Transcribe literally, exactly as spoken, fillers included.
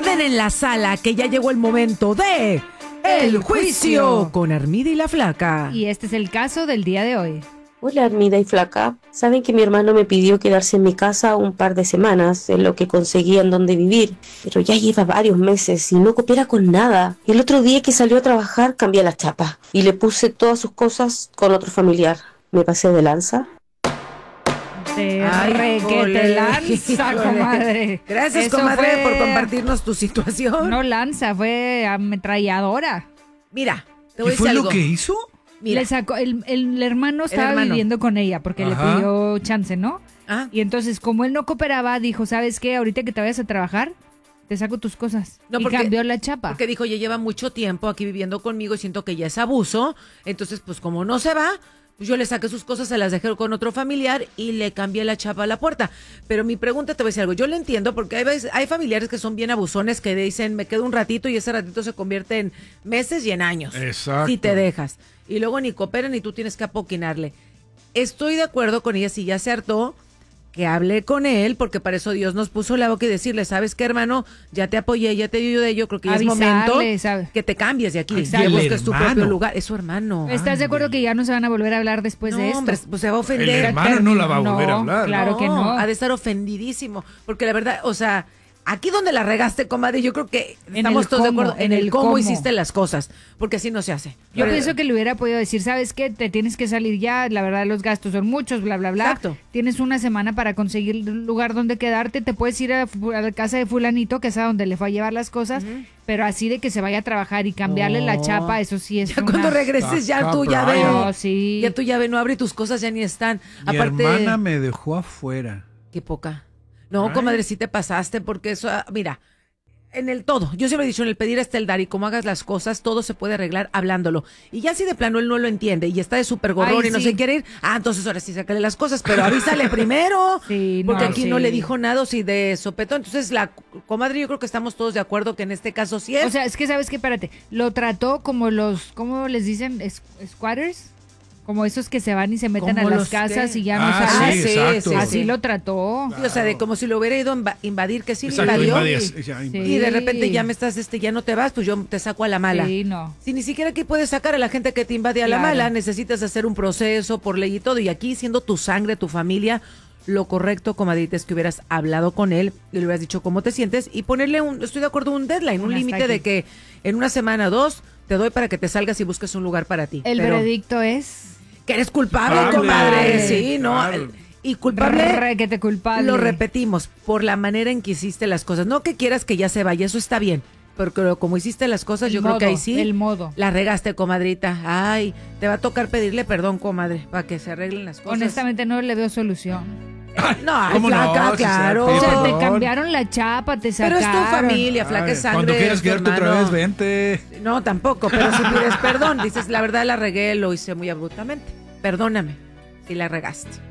orden en la sala, que ya llegó el momento de El Juicio con Armida y la Flaca. Y este es el caso del día de hoy. Hola Armida y Flaca, saben que mi hermano me pidió quedarse en mi casa un par de semanas en lo que conseguía en donde vivir, pero ya lleva varios meses y no coopera con nada. El otro día que salió a trabajar cambié la chapa y le puse todas sus cosas con otro familiar. ¿Me pasé de lanza? Te re que te lanza, comadre. Gracias, Eso comadre, fue- por compartirnos tu situación. No lanza, fue ametralladora. Mira, te voy a ¿Qué fue decir lo algo. que hizo? Mira, Le sacó, el, el hermano estaba hermano. viviendo con ella porque Ajá. le pidió chance, ¿no? ah, Y entonces, como él no cooperaba, dijo, ¿sabes qué? Ahorita que te vayas a trabajar, te saco tus cosas. No, y porque- cambió la chapa. porque dijo, ya lleva mucho tiempo aquí viviendo conmigo y siento que ya es abuso. Entonces, pues como no se va, pues yo le saqué sus cosas, se las dejé con otro familiar y le cambié la chapa a la puerta. Pero mi pregunta, te voy a decir algo, yo le entiendo porque hay, veces- hay familiares que son bien abusones, que dicen, me quedo un ratito y ese ratito se convierte en meses y en años. Exacto. Si te dejas. Y luego ni cooperan ni tú tienes que apoquinarle. Estoy de acuerdo con ella, si ya se hartó, que hable con él, porque para eso Dios nos puso la boca y decirle, ¿sabes qué, hermano? Ya te apoyé, ya te ayudé, yo creo que ya es Avisarle, momento ¿sabe? que te cambies de aquí, Exacto. que Y el busques tu hermano. propio lugar. Es su hermano. ¿Estás de acuerdo Ándale. que ya no se van a volver a hablar después No, de esto? hombre, pues se va a ofender. El hermano no la va a volver No, a hablar. claro que no. Ha de estar ofendidísimo, porque la verdad, o sea, aquí donde la regaste, comadre, yo creo que En estamos el todos de cómo, acuerdo en en el el cómo, cómo. hiciste las cosas, porque así no se hace. Yo Pero- pienso que le hubiera podido decir, ¿sabes qué? Te tienes que salir ya, la verdad los gastos son muchos, bla, bla, bla. Exacto. Tienes una semana para conseguir un lugar donde quedarte, te puedes ir a, fu- a la casa de fulanito, que es a donde le fue a llevar las cosas, pero así de que se vaya a trabajar y cambiarle la No. chapa, eso sí es Ya una- cuando regreses, ya Saca tu llave. Brian. No, sí. Ya tu llave no abre y tus cosas ya ni están. Mi Aparte, hermana me dejó afuera. qué poca. No, Ay. comadre, sí te pasaste, porque eso, ah, mira, en el todo, yo siempre he dicho, en el pedir está el dar, y como hagas las cosas, todo se puede arreglar hablándolo. Y ya si de plano él no lo entiende y está de súper gorrón Ay, y no sí. se quiere ir, ah, entonces ahora sí sácale las cosas, pero avísale primero. Sí, no, porque aquí no sí. le dijo nada, o si de sopetón. Entonces, la comadre, yo creo que estamos todos de acuerdo que en este caso sí es. O sea, es que sabes que, espérate, lo trató como los, ¿cómo les dicen? Es- ¿Squatters? Como esos que se van y se meten a ¿Como las los casas qué? y ya no Ah, salen. sí, sí, exacto. sí, Así sí. lo trató. Sí, o sea, de como si lo hubiera ido a inva- invadir, que sí lo Exacto, invadió. invadías, y- ya, Sí. Y de repente ya me estás, este, ya no te vas, pues yo te saco a la mala. Sí, no. Si ni siquiera aquí puedes sacar a la gente que te invade a la Claro. mala, necesitas hacer un proceso por ley y todo. Y aquí, siendo tu sangre, tu familia, lo correcto, comadrita, es que hubieras hablado con él y le hubieras dicho cómo te sientes y ponerle un, estoy de acuerdo, un deadline, un Un hasta límite de aquí. que en una semana o dos te doy para que te salgas y busques un lugar para ti. El Pero veredicto es que eres culpable, Culpable. comadre. Sí, no. Claro. el- Y culpable. re que te culpable. Lo repetimos, por la manera en que hiciste las cosas. No que quieras que ya se vaya, eso está bien. Pero como hiciste las cosas, El yo creo que ahí modo, sí. el modo. La regaste, comadrita. Ay, te va a tocar pedirle perdón, comadre, para que se arreglen las cosas. Honestamente no le veo solución. No, ay, ¿Cómo no? flaca, Si se claro. la O sea, Perdón. te cambiaron la chapa, te Pero sacaron. es tu familia, flaca Ay, es sangre. Cuando quieras es tu quedarte otra hermano. vez, vente. No, tampoco, pero si pides perdón, dices, la verdad la regué, lo hice muy abruptamente. Perdóname si la regaste.